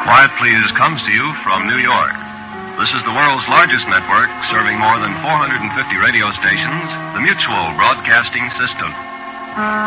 Quiet Please comes to you from New York. This is the world's largest network, serving more than 450 radio stations, the Mutual Broadcasting System.